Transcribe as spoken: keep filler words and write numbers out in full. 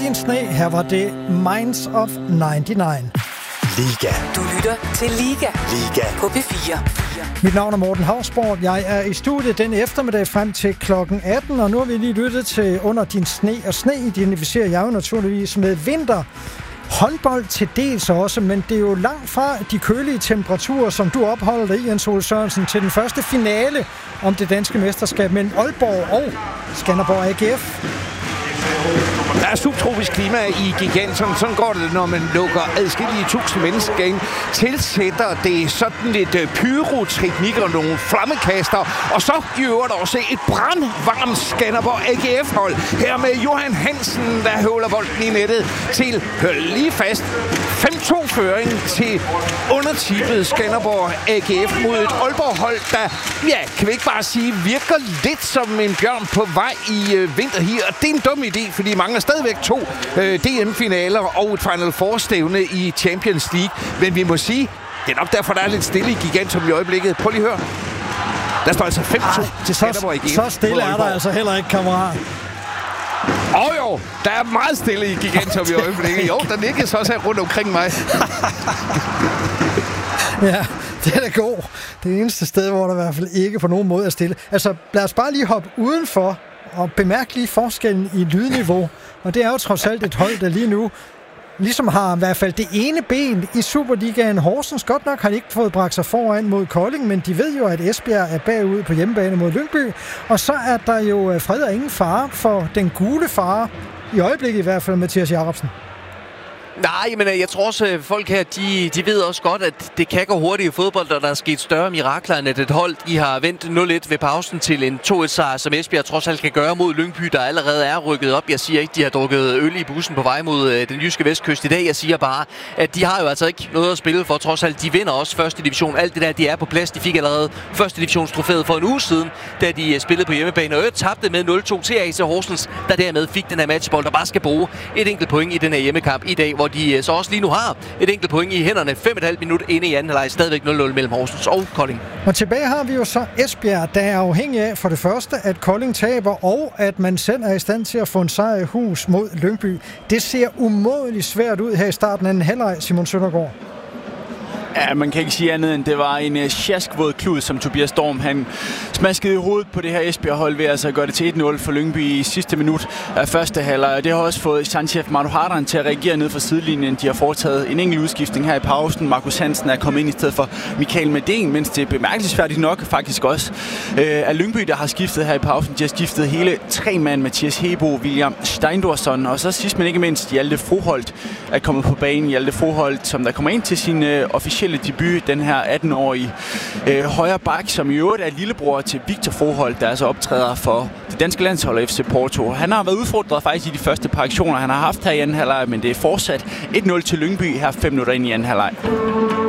Din sne, her var det Minds of nioghalvfems. Liga. Du lytter til Liga. Liga. På P fire. Mit navn er Morten Hausborg. Jeg er i studiet den eftermiddag frem til klokken atten, og nu har vi lige lyttet til Under din sne. Og sne identificerer jeg jo naturligvis med vinter. Håndbold til dels også, men det er jo langt fra de kølige temperaturer, som du opholder dig i, Jens Ole Sørensen, til den første finale om det danske mesterskab mellem Aalborg og Skanderborg A G F. Der er subtropisk klima i Giganterne. Sådan går det, når man lukker adskillige tusind mennesker ind. Tilsætter det sådan lidt pyroteknik og nogle flammekaster. Og så i øvrigt også et brandvarmt Skanderborg A G F-hold. Her med Johan Hansen, der høvler bolden i nettet til, hør lige fast, fem to-føring til undertippet Skanderborg A G F mod et Aalborg-hold, der, ja, kan vi ikke bare sige, virker lidt som en bjørn på vej i øh, vinter her. Og det er en dum idé, fordi mange stadigvæk to øh, D M-finaler og et Final Four-stævne i Champions League. Men vi må sige, det er nok derfor, der er lidt stille i Gigantum i øjeblikket. Prøv lige at høre. Der står altså fem to. Det så, så stille er der altså heller ikke, kammerat. Åh oh, jo, der er meget stille i Gigantum i øjeblikket. Jo, der ligger så også her rundt omkring mig. Ja, det er da god. Det eneste sted, hvor der i hvert fald ikke på nogen måde er stille. Altså, lad os bare lige hoppe udenfor og bemærk lige forskellen i lydniveau. Og det er jo trods alt et hold, der lige nu ligesom har i hvert fald det ene ben i Superligaen. Horsens godt nok har de ikke fået bragt sig foran mod Kolding, men de ved jo, at Esbjerg er bagud på hjemmebane mod Lyngby. Og så er der jo fred og ingen fare for den gule fare, i øjeblikket i hvert fald, Mathias Jacobsen. Nej, men jeg tror også, at folk her, de, de ved også godt, at det kan gå hurtigt i fodbold, og der er sket større mirakler, end at et hold, de har vendt nul et ved pausen til en to et-sejr, som Esbjerg trods alt kan gøre mod Lyngby, der allerede er rykket op. Jeg siger ikke, de har drukket øl i bussen på vej mod øh, den jyske vestkyst i dag. Jeg siger bare, at de har jo altså ikke noget at spille for. Trods alt, de vinder også første division. Alt det der, de er på plads. De fik allerede første divisionstrofæet for en uge siden, da de spillede på hjemmebane. Og tabte med nul to til A C Horsens, der dermed fik den her matchbold, der bare skal bruge et enkelt point i den her hjemmekamp i dag, hvor de så også lige nu har et enkelt point i hænderne. fem komma fem minut inde i anden halvleg. Stadigvæk nul nul mellem Horsens og Kolding. Og tilbage har vi jo så Esbjerg, der er afhængig af for det første, at Kolding taber, og at man selv er i stand til at få en sejr i hus mod Lyngby. Det ser umådeligt svært ud her i starten af anden halvleg, Simon Søndergaard. Ja, man kan ikke sige andet end, det var en uh, sjaskvåd klud, som Tobias Storm han smaskede i hovedet på det her Esbjerg-hold ved altså at gøre det til et nul for Lyngby i sidste minut af første halvleg. Og det har også fået Sanchef Maduharan til at reagere ned fra sidelinjen. De har foretaget en enkelt udskiftning her i pausen. Markus Hansen er kommet ind i stedet for Michael Medin, mens det er bemærkelsesværdigt nok faktisk også uh, af Lyngby, der har skiftet her i pausen. De har skiftet hele tre mand, Mathias Hebo, William Steindorsson, og så sidst men ikke mindst Hjalte Froholt er kommet på banen. Hjalte Froholt, som der kommer ind til sin uh, officielle debut, den her atten-årige øh, højre bak, som i øvrigt er lillebror til Victor Froholt, der altså optræder for det danske landshold F C Porto. Han har været udfordret faktisk i de første par aktioner, han har haft her i anden halvleg, men det er fortsat et nul til Lyngby her fem minutter ind i anden halvleg.